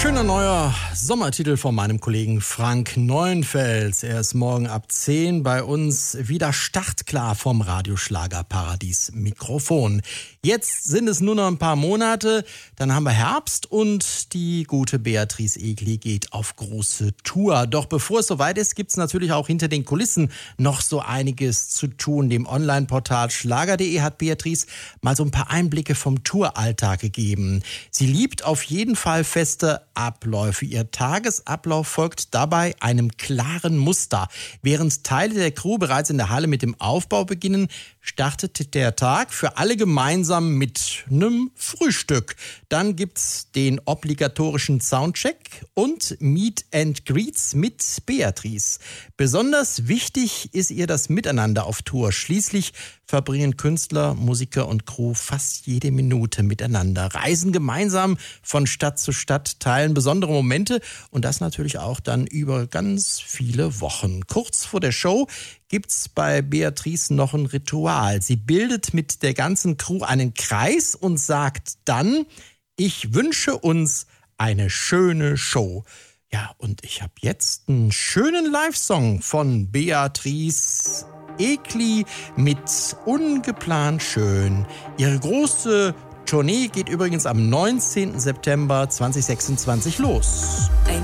Schöner neuer Sommertitel von meinem Kollegen Frank Neuenfels. Er ist morgen ab 10 bei uns wieder startklar vom Radioschlagerparadies Mikrofon. Jetzt sind es nur noch ein paar Monate, dann haben wir Herbst und die gute Beatrice Egli geht auf große Tour. Doch bevor es soweit ist, gibt es natürlich auch hinter den Kulissen noch so einiges zu tun. Dem Online-Portal schlager.de hat Beatrice mal so ein paar Einblicke vom Touralltag gegeben. Sie liebt auf jeden Fall feste Abläufe. Ihr Tagesablauf folgt dabei einem klaren Muster. Während Teile der Crew bereits in der Halle mit dem Aufbau beginnen, startet der Tag für alle gemeinsam mit einem Frühstück. Dann gibt's den obligatorischen Soundcheck und Meet and Greets mit Beatrice. Besonders wichtig ist ihr das Miteinander auf Tour. Schließlich verbringen Künstler, Musiker und Crew fast jede Minute miteinander, reisen gemeinsam von Stadt zu Stadt, teilen besondere Momente und das natürlich auch dann über ganz viele Wochen. Kurz vor der Show gibt's bei Beatrice noch ein Ritual. Sie bildet mit der ganzen Crew einen Kreis und sagt dann: Ich wünsche uns eine schöne Show. Ja, und ich habe jetzt einen schönen Live-Song von Beatrice Egli mit Ungeplant schön. Ihre große Tournee geht übrigens am 19. September 2026 los.